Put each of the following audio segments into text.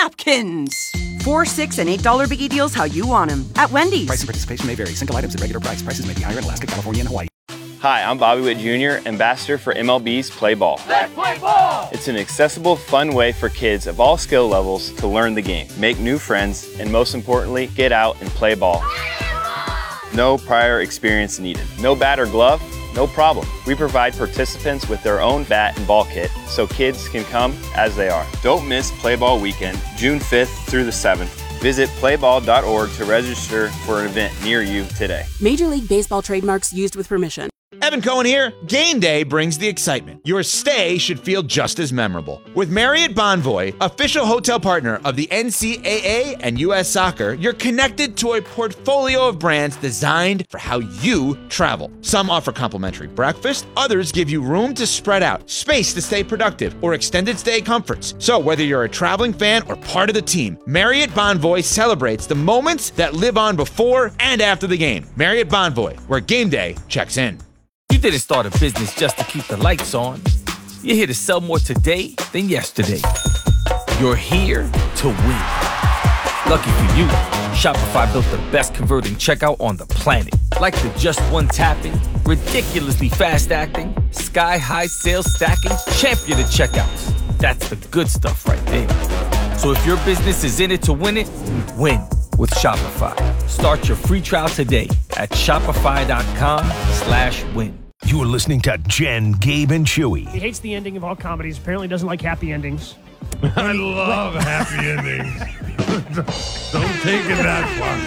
napkins. 4, $6, and $8 biggie deals how you want them. At Wendy's. Price and participation may vary. Single items at regular price. Prices may be higher in Alaska, California, and Hawaii. Hi, I'm Bobby Witt Jr., ambassador for MLB's Play Ball. Let's play ball! It's an accessible, fun way for kids of all skill levels to learn the game, make new friends, and most importantly, get out and play ball. No prior experience needed. No bat or glove? No problem. We provide participants with their own bat and ball kit so kids can come as they are. Don't miss Play Ball Weekend, June 5th through the 7th. Visit playball.org to register for an event near you today. Major League Baseball trademarks used with permission. Evan Cohen here. Game day brings the excitement. Your stay should feel just as memorable. With Marriott Bonvoy, official hotel partner of the NCAA and U.S. Soccer, you're connected to a portfolio of brands designed for how you travel. Some offer complimentary breakfast, others give you room to spread out, space to stay productive, or extended stay comforts. So whether you're a traveling fan or part of the team, Marriott Bonvoy celebrates the moments that live on before and after the game. Marriott Bonvoy, where game day checks in. You didn't start a business just to keep the lights on. You're here to sell more today than yesterday. You're here to win. Lucky for you, Shopify built the best converting checkout on the planet. Like the just one tapping, ridiculously fast acting, sky-high sales stacking, champion of checkouts. That's the good stuff right there. So if your business is in it to win it, win with Shopify. Start your free trial today at shopify.com/win. You are listening to Jen, Gabe, and Chewy. He hates the ending of all comedies. Apparently doesn't like happy endings. I love happy endings. Don't take it that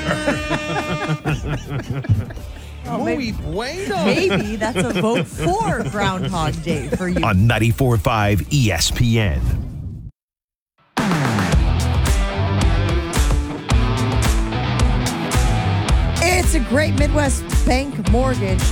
far. Muy bueno. Maybe that's a vote for Groundhog Day for you. On 94.5 ESPN. It's a Great Midwest Bank Mortgage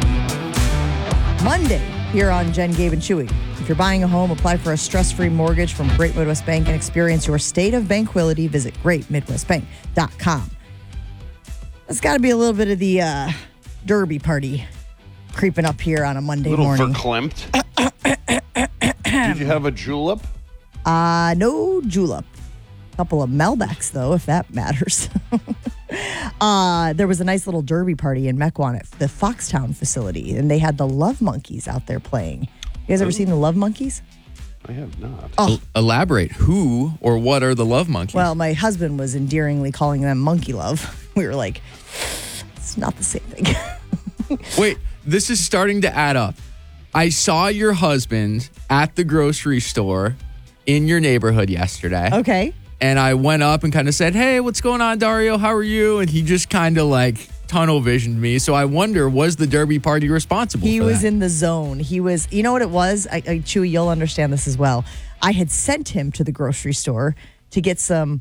Monday here on Jen, Gabe, and Chewy. If you're buying a home, apply for a stress-free mortgage from Great Midwest Bank and experience your state of banquility. Visit greatmidwestbank.com. There's got to be a little bit of the derby party creeping up here on a Monday morning. Verklempt. Did you have a julep? No julep. Couple of Melbecks, though, if that matters. There was a nice little derby party in Mequon at the Foxtown facility, and they had the Love Monkeys out there playing. You guys ever seen the Love Monkeys? I have not. Oh. Elaborate. Who or what are the Love Monkeys? Well, my husband was endearingly calling them Monkey Love. We were like, it's not the same thing. Wait, this is starting to add up. I saw your husband at the grocery store in your neighborhood yesterday. Okay. And I went up and kind of said, hey, what's going on, Dario? How are you? And he just kind of like tunnel visioned me. So I wonder, was the derby party responsible He for was that? in the zone. He was, you know what it was? Chewy, you'll understand this as well. I had sent him to the grocery store to get some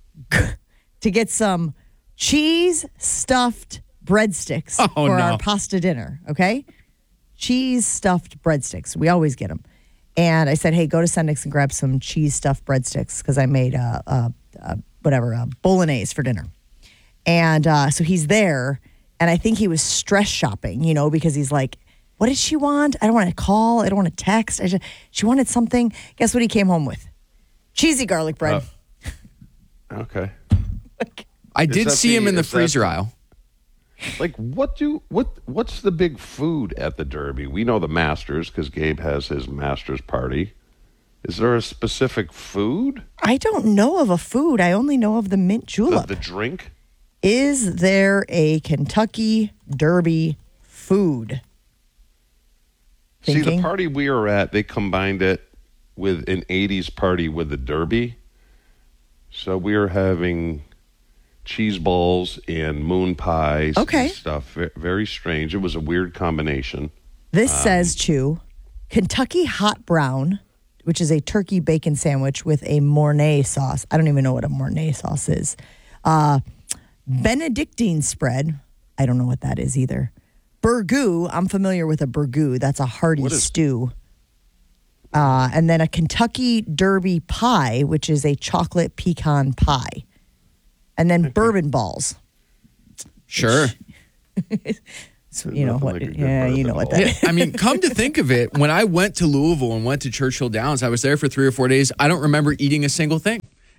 cheese stuffed breadsticks for our pasta dinner. Okay. Cheese stuffed breadsticks. We always get them. And I said, hey, go to Sendix and grab some cheese stuffed breadsticks because I made bolognese for dinner. And so he's there, and I think he was stress shopping, because he's like, what did she want? I don't want to call. I don't want to text. She wanted something. Guess what he came home with? Cheesy garlic bread. Okay. I did see him in the freezer aisle. Like, what's the big food at the Derby? We know the Masters because Gabe has his Masters party. Is there a specific food? I don't know of a food. I only know of the mint julep. The drink? Is there a Kentucky Derby food? See, the party we were at, they combined it with an 80s party with the Derby. So we were having cheese balls and moon pies and stuff. Very strange. It was a weird combination. This says, Chew, Kentucky Hot Brown, which is a turkey bacon sandwich with a Mornay sauce. I don't even know what a Mornay sauce is. Benedictine spread. I don't know what that is either. Burgoo. I'm familiar with a burgoo. That's a hearty stew. And then a Kentucky Derby pie, which is a chocolate pecan pie. And then bourbon balls. Sure. So, you know what? Yeah, you know what that is. I mean, come to think of it, when I went to Louisville and went to Churchill Downs, I was there for 3 or 4 days. I don't remember eating a single thing.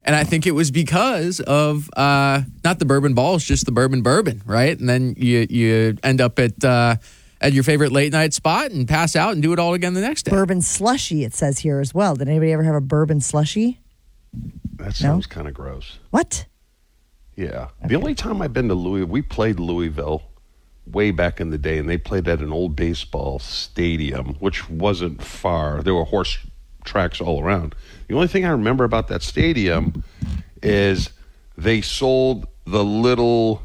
And I think it was because of not the bourbon balls, just the bourbon, right? And then you end up at your favorite late night spot and pass out and do it all again the next day. Bourbon slushy, it says here as well. Did anybody ever have a bourbon slushy? That sounds kind of gross. What? Yeah. Okay. The only time I've been to Louisville, we played Louisville way back in the day, and they played at an old baseball stadium, which wasn't far. There were horse tracks all around. The only thing I remember about that stadium is they sold the little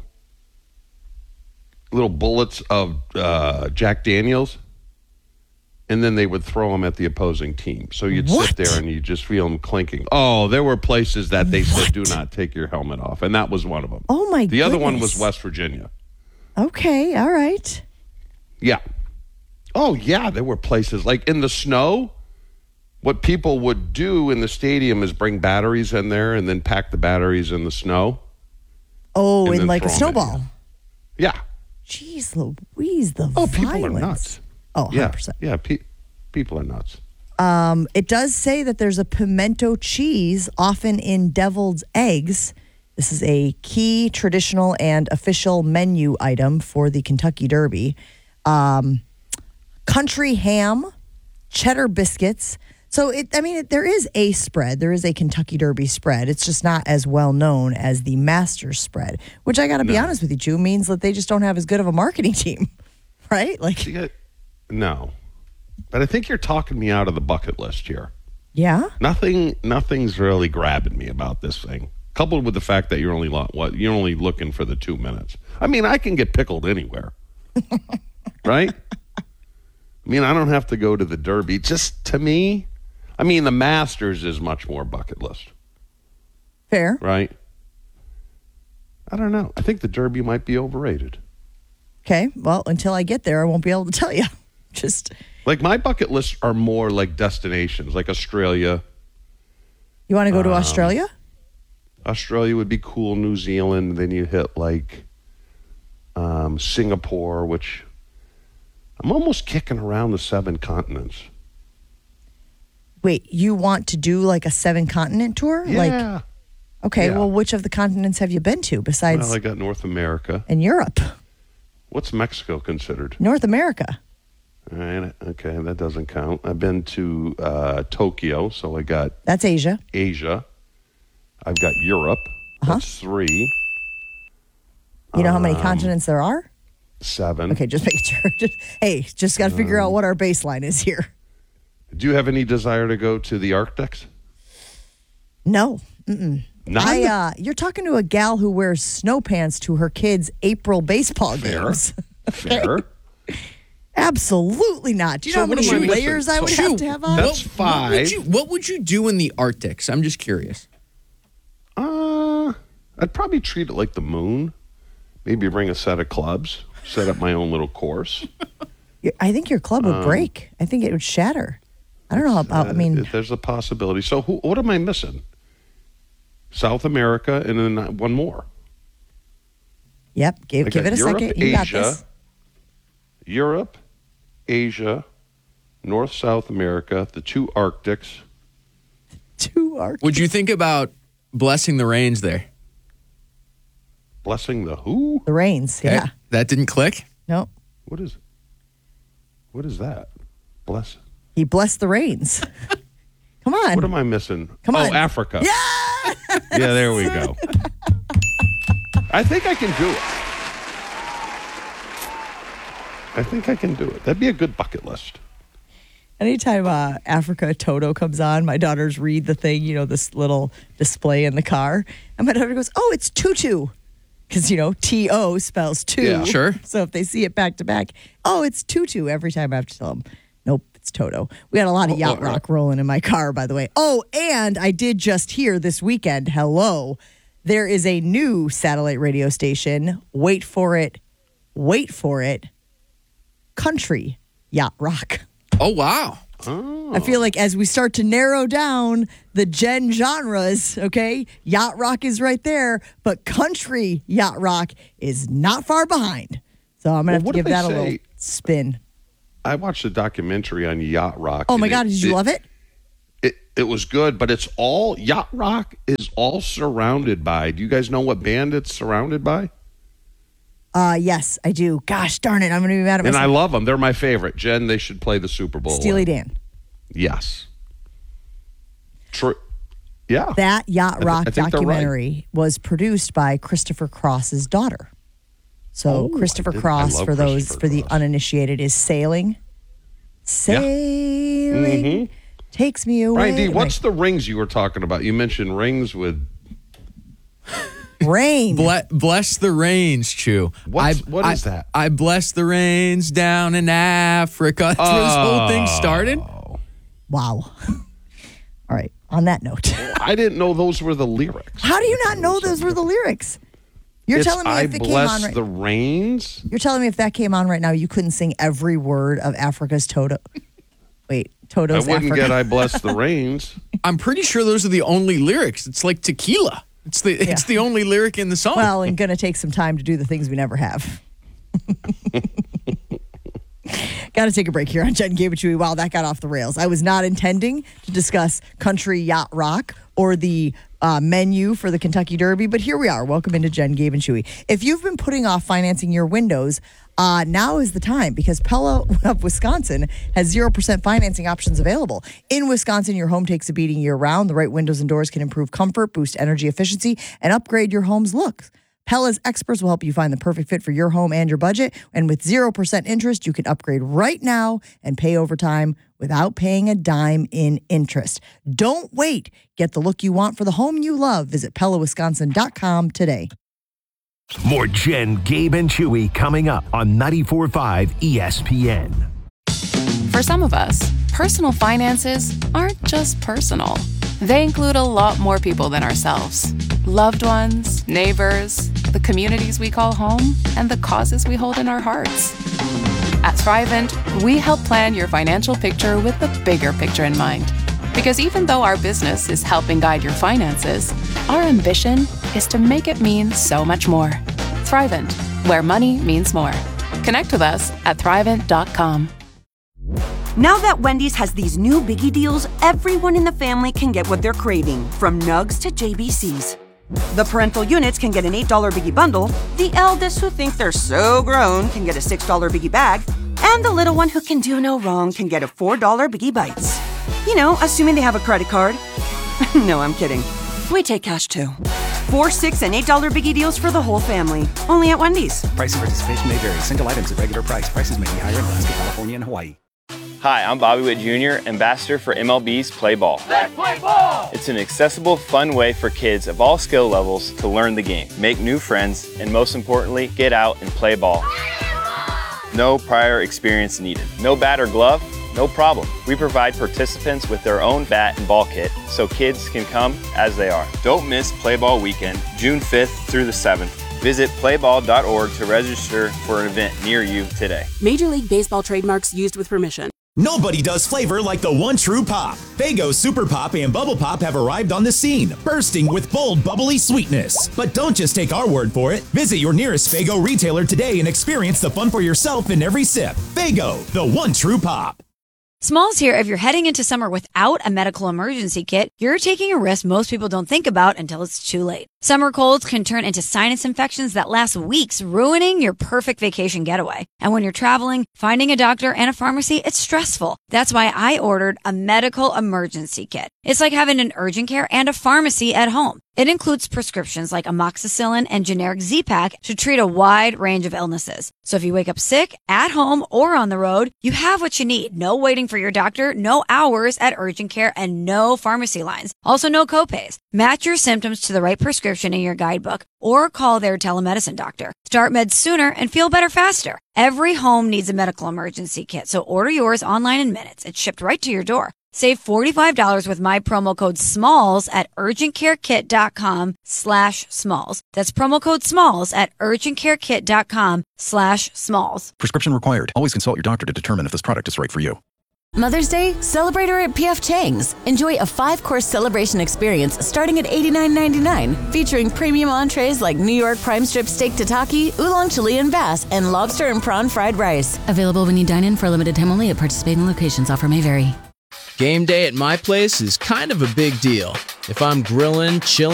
bullets of Jack Daniels, and then they would throw them at the opposing team. So you'd sit there and you just feel them clinking. Oh, there were places that they said, do not take your helmet off, and that was one of them. Oh, my The other one was West Virginia. Okay, all right. Yeah. Oh, yeah, there were places. Like in the snow, what people would do in the stadium is bring batteries in there and then pack the batteries in the snow. Oh, in like a snowball. Yeah. Jeez Louise, the violence. People are nuts. Oh, 100%. Yeah, people are nuts. It does say that there's a pimento cheese, often in deviled eggs. This is a key traditional and official menu item for the Kentucky Derby. Country ham, cheddar biscuits. So, there is a spread. There is a Kentucky Derby spread. It's just not as well known as the Masters spread, which I got to be honest with you, Jew, means that they just don't have as good of a marketing team, right? No. But I think you're talking me out of the bucket list here. Yeah? Nothing's really grabbing me about this thing. Coupled with the fact that you're only looking for the 2 minutes. I mean, I can get pickled anywhere. Right? I mean, I don't have to go to the Derby. Just to me, the Masters is much more bucket list. Fair. Right? I don't know. I think the Derby might be overrated. Okay. Well, until I get there, I won't be able to tell you. Just like my bucket lists are more like destinations, like Australia. You want to go to Australia? Australia would be cool. New Zealand. Then you hit like Singapore, which I'm almost kicking around the 7 continents. Wait, you want to do like a 7-continent tour? Yeah. Well, which of the continents have you been to besides? Well, I got North America. And Europe. What's Mexico considered? North America. All right. Okay, that doesn't count. I've been to Tokyo, so I got... That's Asia. I've got Europe. That's 3. You know how many continents there are? 7. Okay, just making sure. Just got to figure out what our baseline is here. Do you have any desire to go to the Arctics? No. Mm-mm. None? You're talking to a gal who wears snow pants to her kids' April baseball games. Fair. Absolutely not. Do you know how many layers I would have to have on? That's 5. What would you do in the Arctics? I'm just curious. I'd probably treat it like the moon. Maybe bring a set of clubs. Set up my own little course. I think your club would break. I think it would shatter. I don't know how. There's a possibility. So what am I missing? South America and then one more. Yep. Give it a second. You got this. Europe, Asia, North, South America, the 2 Arctics. 2 Arctics. Would you think about blessing the rains there? Blessing the who? The rains, yeah. That didn't click? No. What is that? Bless. He blessed the rains. Come on. What am I missing? Come on. Oh, Africa. Yeah! Yeah, there we go. I think I can do it. That'd be a good bucket list. Anytime Africa Toto comes on, my daughters read the thing, this little display in the car. And my daughter goes, oh, it's tutu. Because, T-O spells 2. Yeah, sure. So if they see it back to back, oh, it's tutu. Every time I have to tell them, nope, it's Toto. We had a lot of yacht rock rolling in my car, by the way. Oh, and I did just hear this weekend, there is a new satellite radio station. Wait for it. Country yacht rock. Oh, wow. Oh. I feel like as we start to narrow down the Jen genres, okay, yacht rock is right there, but country yacht rock is not far behind. So I'm going to have to give that a little spin. I watched a documentary on yacht rock. Oh, my God. Did you love it? It was good, but it's all, Yacht Rock is all surrounded by, do you guys know what band it's surrounded by? Yes, I do. Gosh darn it, I'm going to be mad at myself. And I love them. They're my favorite. Jen, they should play the Super Bowl. Steely Dan. Yes. True. Yeah. That Yacht Rock I think documentary was produced by Christopher Cross's daughter. So Christopher Cross, for the uninitiated, is Sailing. Sailing takes me away. Ryan D, what's the rings you were talking about? You mentioned rings with rain. Bless the rains, Chew. What is that? I bless the rains down in Africa. That's where this whole thing started. Wow. All right. On that note, I didn't know those were the lyrics. How do you not know those were the lyrics? You're telling me if it came on right, the rains. You're telling me if that came on right now, you couldn't sing every word of Africa's Toto. Wait, Toto's I wouldn't Africa. get I bless the rains. I'm pretty sure those are the only lyrics. It's like tequila. It's the only lyric in the song. Well, and gonna take some time to do the things we never have. Got to take a break here on Jen, Gabe, and Chewy. Wow, that got off the rails. I was not intending to discuss country yacht rock or the menu for the Kentucky Derby, but here we are. Welcome into Jen, Gabe, and Chewy. If you've been putting off financing your windows, now is the time because Pella of Wisconsin has 0% financing options available. In Wisconsin, your home takes a beating year-round. The right windows and doors can improve comfort, boost energy efficiency, and upgrade your home's looks. Pella's experts will help you find the perfect fit for your home and your budget. And with 0% interest, you can upgrade right now and pay over time without paying a dime in interest. Don't wait. Get the look you want for the home you love. Visit PellaWisconsin.com today. More Jen, Gabe, and Chewy coming up on 94.5 ESPN. For some of us, personal finances aren't just personal. They include a lot more people than ourselves. Loved ones, neighbors, the communities we call home, and the causes we hold in our hearts. At Thrivent, we help plan your financial picture with the bigger picture in mind. Because even though our business is helping guide your finances, our ambition is to make it mean so much more. Thrivent, where money means more. Connect with us at Thrivent.com. Now that Wendy's has these new biggie deals, everyone in the family can get what they're craving, from nugs to JBCs. The parental units can get an $8 biggie bundle, the eldest who think they're so grown can get a $6 biggie bag, and the little one who can do no wrong can get a $4 biggie bites. You know, assuming they have a credit card. No, I'm kidding. We take cash too. $4, $6, and $8 biggie deals for the whole family. Only at Wendy's. Price and participation may vary. Single items at regular price. Prices may be higher in Alaska, California, and Hawaii. Hi, I'm Bobby Witt Jr., ambassador for MLB's Play Ball. Let's play ball! It's an accessible, fun way for kids of all skill levels to learn the game, make new friends, and most importantly, get out and play ball. No prior experience needed. No bat or glove? No problem. We provide participants with their own bat and ball kit so kids can come as they are. Don't miss Play Ball Weekend, June 5th through the 7th. Visit playball.org to register for an event near you today. Major League Baseball trademarks used with permission. Nobody does flavor like the one true pop. Faygo Super Pop and Bubble Pop have arrived on the scene, bursting with bold, bubbly sweetness. But don't just take our word for it. Visit your nearest Faygo retailer today and experience the fun for yourself in every sip. Faygo, the one true pop. Smalls here. If you're heading into summer without a medical emergency kit, you're taking a risk most people don't think about until it's too late. Summer colds can turn into sinus infections that last weeks, ruining your perfect vacation getaway. And when you're traveling, finding a doctor and a pharmacy, it's stressful. That's why I ordered a medical emergency kit. It's like having an urgent care and a pharmacy at home. It includes prescriptions like amoxicillin and generic Z-Pak to treat a wide range of illnesses. So if you wake up sick, at home, or on the road, you have what you need. No waiting for your doctor, no hours at urgent care, and no pharmacy lines. Also, no copays. Match your symptoms to the right prescription in your guidebook or call their telemedicine doctor. Start meds sooner and feel better faster. Every home needs a medical emergency kit, so order yours online in minutes. It's shipped right to your door. Save $45 with my promo code SMALLS at urgentcarekit.com/smalls. That's promo code SMALLS at urgentcarekit.com/smalls. Prescription required. Always consult your doctor to determine if this product is right for you. Mother's Day? Celebrate her at P.F. Chang's. Enjoy a 5-course celebration experience starting at $89.99, featuring premium entrees like New York prime strip steak tataki, oolong Chilean bass, and lobster and prawn fried rice. Available when you dine in for a limited time only at participating locations. Offer may vary. Game day at my place is kind of a big deal. If I'm grilling, chilling,